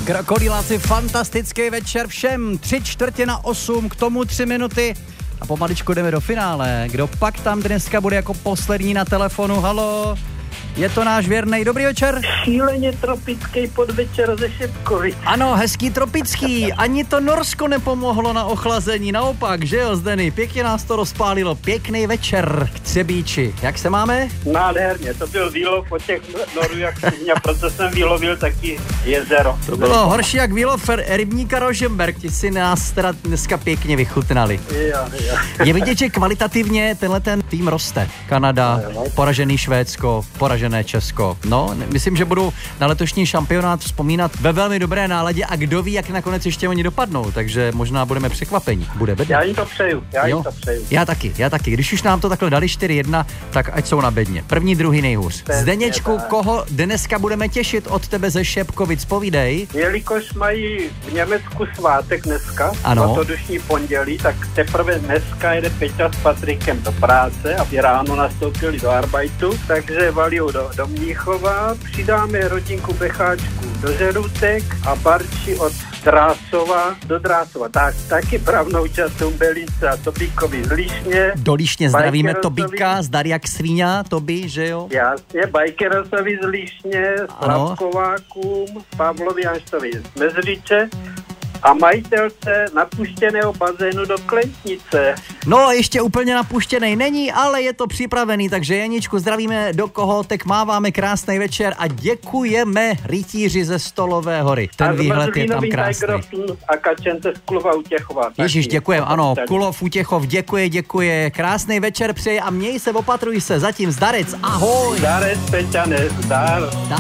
Krokodýláci, fantastický večer všem, 7:45, k tomu 3 minuty a pomaličku jdeme do finále. Kdo pak tam dneska bude jako poslední na telefonu? Halo, je to náš věrnej, dobrý večer. Šíleně tropický podvečer ze Šepkovic. Ano, hezký tropický, ani to Norsko nepomohlo na ochlazení, naopak, že jo, Zdeny, pěkně nás to rozpálilo, pěkný večer k Třebíči. Jak se máme? Nádherně, to byl výlov od těch norů jak svině, proto jsem vylovil taky jezero. To bylo horší jak výlov rybníka Rožemberk, ti si nás teda dneska pěkně vychutnali. Jo. Je vidět, že kvalitativně tenhle ten tým roste. Kanada, poražený Švédsko, poražené Česko. No, myslím, že budu na letošní šampionát vzpomínat ve velmi dobré náladě a kdo ví, jak nakonec ještě oni dopadnou, takže možná budeme překvapení. Bude bedně. Já jim to přeju. Já taky. Když už nám to takhle dali 4-1, tak ať jsou na bedně. První, druhý nejhůř. Zdeněčku, koho dneska budeme těšit od tebe ze Šepkovic, povídej. Jelikož mají v Německu svátek dneska, ano. Svatodušní pondělí, tak teprve dneska jede Peťa s Patrikem do práce, aby ráno nastoupili do arbeitu, takže valí do Mníchova, přidáme rodinku Becháčku do Žerutek a Barči od Drásova do Drásova. Tak, taky pravnouča Tumbelice a Tobíkovi z Líšně. Do Líšně zdravíme Tobíka, zdar jak svíňa, Tobi, že jo? Jasně, Bajkerosovi z Líšně, Slavkovákům, Pavlovi Anštovi z Mezříče a majitelce napuštěného bazénu do Klentnice. No, ještě úplně napuštěnej není, ale je to připravený, takže Janičku zdravíme do Kohotek, máváme krásný večer a děkujeme rytíři ze Stolové hory. Ten výhled je tam krásný. A Kačence z Kulova Utěchova. Ježíš, děkujem, ano, Kulov Utěchov, děkuje. Krásný večer přeji a měj se, opatruj se, zatím zdarec, ahoj. Zdarec, Peťane, zdar.